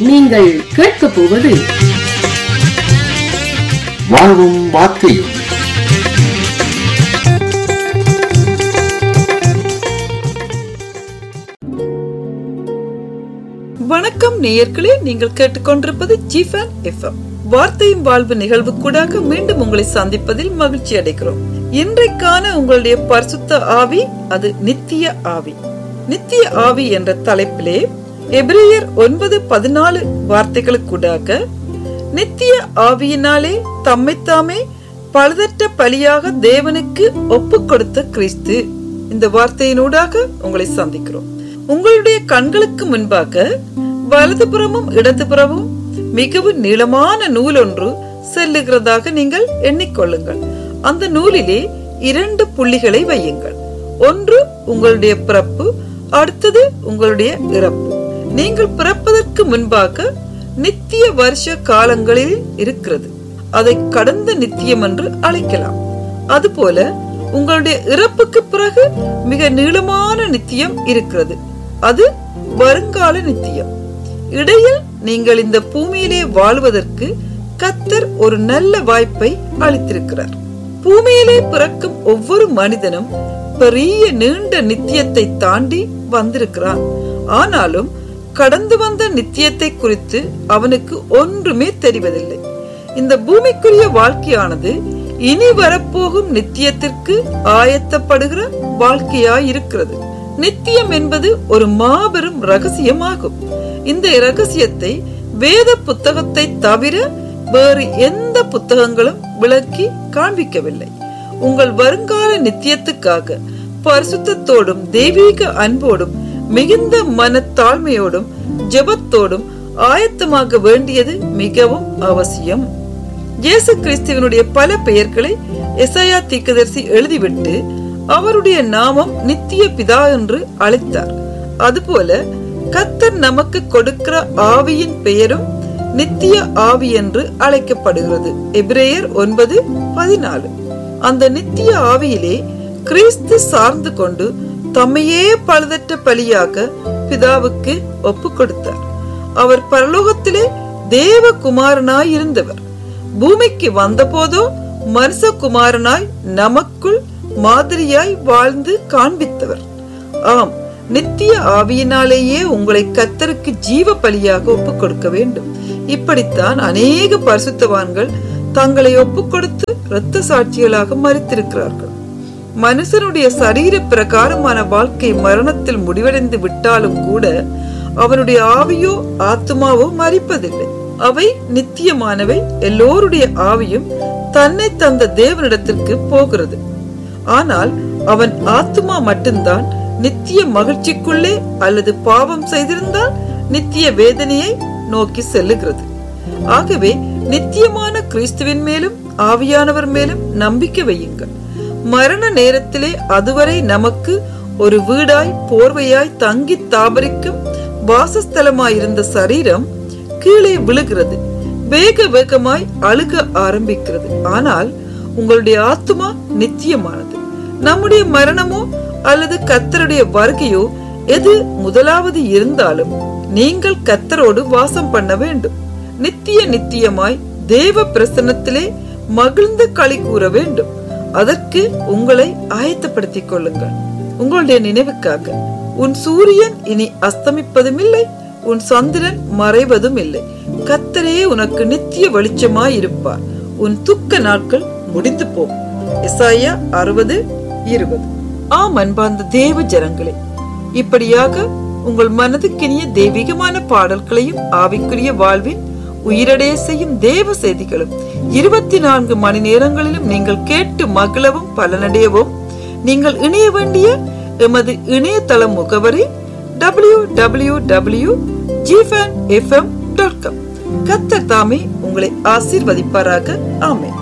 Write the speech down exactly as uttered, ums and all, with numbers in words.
நீங்கள் கேட்கப் போவது வாழ்வும் வார்த்தையும். வணக்கம் நேயர்களே, நீங்கள் கேட்டுக்கொண்டிருப்பது ஜிஃபன் எஃப்எம் வார்த்தையும் வாழ்வு நிகழ்வு கூடாக மீண்டும் உங்களை சந்திப்பதில் மகிழ்ச்சி அடைகிறோம். இன்றைக்கான உங்களுடைய பரிசுத்த ஆவி அது நித்திய ஆவி. நித்திய ஆவி என்ற தலைப்பிலே எபிரேயர் ஒன்பது பதினாலு வார்த்தைகளுக்கூடாக நித்திய ஆவியினாலே தம்மைத்தாமே பழுதற்ற பலியாக தேவனுக்கு ஒப்பு கொடுத்த கிறிஸ்து, இந்த வார்த்தையினூடாக உங்களை சந்திக்கிறோம். உங்களுடைய கண்களுக்கு முன்பாக வலதுபுறமும் இடதுபுறமும் மிகவும் நீளமான நூல் ஒன்று செல்லுகிறதாக நீங்கள் எண்ணிக்கொள்ளுங்கள். அந்த நூலிலே இரண்டு புள்ளிகளை வையுங்கள். ஒன்று உங்களுடைய பிறப்பு, அடுத்தது உங்களுடைய இறப்பு. நீங்கள் பிறப்பதற்கு முன்பாக நித்திய வருஷ காலங்களில் இருக்கிறது, அதை கடந்த நித்தியம் என்று அழைக்கலாம். அதுபோல உங்களுடைய இறப்புக்கு பிறகு மிக நீளமான நித்தியம் இருக்கிறது, அது வருங்கால நித்தியம். இடையில் நீங்கள் இந்த பூமியிலே வாழ்வதற்கு கர்த்தர் ஒரு நல்ல வாய்ப்பை அளித்திருக்கிறார். பூமியிலே பிறக்கும் ஒவ்வொரு மனிதனும் பெரிய நீண்ட நித்தியத்தை தாண்டி வந்திருக்கிறான். ஆனாலும் கடந்து வந்த நித்தியத்தை குறித்து அவனுக்கு ஒன்றுமே தெரிவதில்லை. இந்த பூமிக்குரிய வாழ்க்கையானது இனி வரப்போகும் நித்தியத்திற்கு ஆயத்தப்படுகிற வாழ்க்கையாயிருக்கிறது. நித்தியம் என்பது ஒரு மாபெரும் ரகசியமாகும். இந்த ரகசியத்தை வேத புத்தகத்தை தவிர வேறு எந்த புத்தகங்களும் விளக்கி காண்பிக்கவில்லை. உங்கள் வருங்கால நித்தியத்துக்காக பரிசுத்தத்தோடும் தெய்வீக அன்போடும் மிகுந்த மனத்தாழ்மையோடும் ஜெபத்தோடும் ஆயத்தமாக வேண்டியது மிகவும் அவசியம். இயேசு கிறிஸ்துவனுடைய பல பெயர்களை எசாயா தீர்க்கதரிசி எழுதிவிட்டு அவருடைய நாமம் நித்திய பிதா என்று அழைத்தார். அதுபோல கர்த்தர் நமக்கு கொடுக்கிற ஆவியின் பெயரும் நித்திய ஆவி என்று அழைக்கப்படுகிறது. எபிரேயர் ஒன்பது பதினாலு. அந்த நித்திய ஆவியிலே கிறிஸ்து சார்ந்து கொண்டு தம்மையே பழுதற்ற பலியாக பிதாவுக்கு ஒப்பு கொடுத்தார். அவர் பரலோகத்திலே தேவகுமாரனாய் இருந்தவர். பூமிக்கு வந்த போதோ மனுஷகுமாரனாய் நமக்குள் மாதிரியாய் வாழ்ந்து காண்பித்தவர். ஆம், நித்திய ஆவியினாலேயே உங்களை கர்த்தருக்கு ஜீவ பலியாக ஒப்பு கொடுக்க வேண்டும். இப்படித்தான் அநேக பரிசுத்தவான்கள் தங்களை ஒப்பு கொடுத்து இரத்த சாட்சிகளாக மரித்திருக்கிறார்கள். மனுஷனுடைய சரீர பிரகாரமான வாழ்க்கை மரணத்தில் முடிவடைந்து விட்டாலும் கூட அவனுடைய ஆவியோ ஆத்மாவோ மரிப்பதில்லை. அவை நித்தியமானவை. எல்லோருடைய ஆவியும் தன்னை தந்த தேவனிடத்திற்கு போகிறது. ஆனால் அவன் ஆத்மா மட்டும்தான் நித்திய மகிழ்ச்சிக்குள்ளே அல்லது பாவம் செய்திருந்தால் நித்திய வேதனையை நோக்கி செல்லுகிறது. ஆகவே நித்தியமான கிறிஸ்துவின் மேலும் ஆவியானவர் மேலும் நம்பிக்கை வையுங்கள். மரண நேரத்திலே அதுவரை நமக்கு ஒரு வீடாய் போர்வையாய் தங்கி தாபரிக்கும் வாசஸ்தலமாயிருந்த சரீரம் கீழே விழுகிறது, வேக வேகமாய் அழுக ஆரம்பிக்கிறது. ஆனால் உங்களுடைய ஆத்மா நித்தியமானது. நம்முடைய மரணமோ அல்லது கர்த்தருடைய வருகையோ எது முதலாவது இருந்தாலும் நீங்கள் கர்த்தரோடு வாசம் பண்ண வேண்டும். நித்திய நித்தியமாய் தேவ பிரசன்னத்திலே மகிழ்ந்து களி கூற வேண்டும். அதற்கு உங்களை ஆயத்தப்படுத்திக் கொள்ளுங்கள். உங்களுடைய நினைவுக்காக உன் சூரியன் இனி அஸ்தமிப்பதும் இல்லை, உன் சந்திரன் மறைவதும் இல்லை. கர்த்தரே உனக்கு நித்திய வெளிச்சமாய் இருப்பார். உன் துக்க நாட்கள் முடிந்து போகும். எசாயா அறுபது இருபது. ஆம் அன்பார்ந்த தேவ ஜனங்களே, இப்படியாக உங்கள் மனதுக்கினிய தெய்வீகமான பாடல்களையும் ஆவிக்குரிய வாழ்வின் உயிரடைய செய்யும் தேவ செய்திகளும் இருபத்தி நான்கு மணி நேரங்களிலும் நீங்கள் கேட்டு மகிழவும் பலனடையவும் நீங்கள் இணைய வேண்டிய எமது இணையதள முகவரி W W W dot ஜிஃபன் F M dot com. கர்த்தர் தாமே உங்களை ஆசீர்வதிப்பாராக. ஆமென்.